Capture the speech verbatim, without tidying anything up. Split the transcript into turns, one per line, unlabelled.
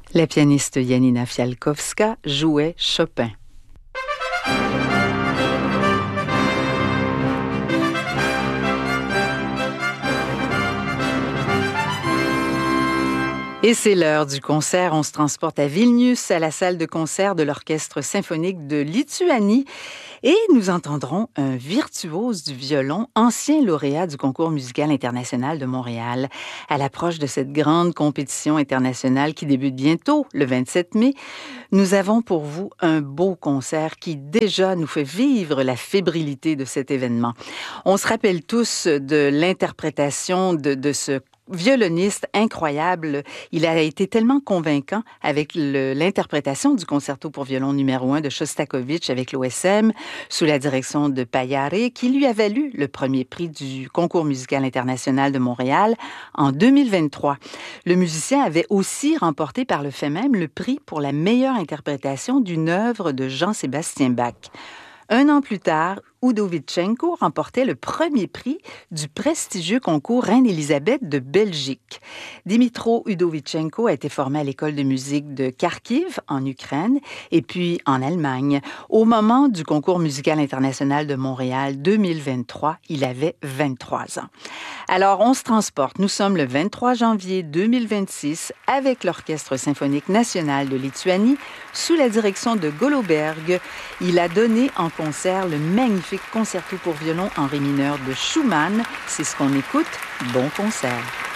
La pianiste Janina Fialkowska jouait Chopin. Et c'est l'heure du concert. On se transporte à Vilnius, à la salle de concert de l'Orchestre symphonique de Lituanie. Et nous entendrons un virtuose du violon, ancien lauréat du Concours musical international de Montréal. À l'approche de cette grande compétition internationale qui débute bientôt, le vingt-sept mai, nous avons pour vous un beau concert qui déjà nous fait vivre la fébrilité de cet événement. On se rappelle tous de l'interprétation de, de ce violoniste incroyable. Il a été tellement convaincant avec le, l'interprétation du concerto pour violon numéro un de Shostakovich avec l'O S M sous la direction de Paillare, qui lui a valu le premier prix du Concours musical international de Montréal en deux mille vingt-trois. Le musicien avait aussi remporté par le fait même le prix pour la meilleure interprétation d'une œuvre de Jean-Sébastien Bach. Un an plus tard, Udovichenko remportait le premier prix du prestigieux concours Reine-Élisabeth de Belgique. Dimitro Udovichenko a été formé à l'école de musique de Kharkiv, en Ukraine, et puis en Allemagne. Au moment du concours musical international de Montréal deux mille vingt-trois, il avait vingt-trois ans. Alors, on se transporte. Nous sommes le vingt-trois janvier deux mille vingt-six avec l'Orchestre symphonique national de Lituanie sous la direction de Goloberg. Il a donné en concert le magnifique concerto pour violon en ré mineur de Schumann. C'est ce qu'on écoute. Bon concert.